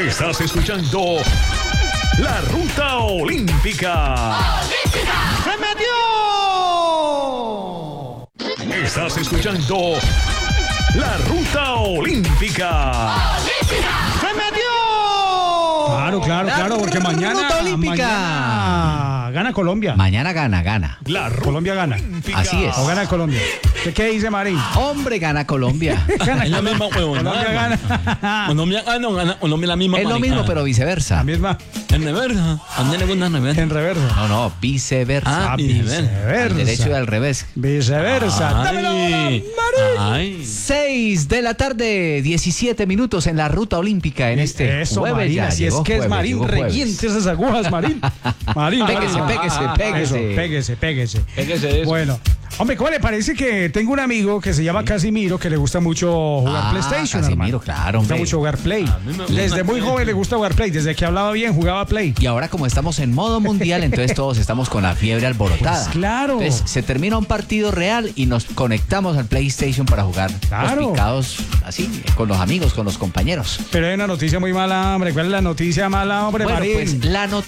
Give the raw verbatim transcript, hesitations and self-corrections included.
Estás escuchando La Ruta Olímpica. ¡Olímpica! ¡Se metió! Estás escuchando La Ruta Olímpica. ¡Olímpica! ¡Se metió! Claro, claro, La claro, porque mañana, Ruta Olímpica. mañana gana Colombia. Mañana gana, gana. La Ruta Colombia gana. Olímpica. Así es. O gana Colombia. ¿Qué, qué dice Marín? Hombre, gana Colombia. Gana Es la misma huevonada. Colombia gana. Colombia gana, gana, Colombia la misma Es lo mismo, maricada. pero viceversa. La misma En reversa. ¿A dónde le gusta en reversa? en reversa. No, no, viceversa. Ah, Ah, viceversa. Al derecho y viceversa. al revés. Viceversa. Ay, Dámelo, Marín. ay. seis de la tarde, diecisiete minutos en la Ruta Olímpica en este Eso, jueves. Marín, ya así es llegó que es jueves, Marín, llegó jueves. reviente esas agujas, Marín. Marín, Péguese, Marín. péguese, Eso, péguese. péguese, péguese. Péguese de eso. Bueno, hombre, ¿cómo le parece que tengo un amigo que se llama Casimiro que le gusta mucho jugar Ah, PlayStation, Casimiro, hermano? claro, Le gusta hombre. mucho jugar Play. A mí me- Desde muy joven le gusta jugar Play. Desde que hablaba bien, jugaba Play. Y ahora como estamos en modo mundial, entonces todos estamos con la fiebre alborotada. Pues claro. Entonces se termina un partido real y nos conectamos al PlayStation para jugar Claro. los picados así, con los amigos, con los compañeros. Pero hay una noticia muy mala, hombre. ¿Cuál es la noticia mala, hombre, Bueno, Marín? pues la noticia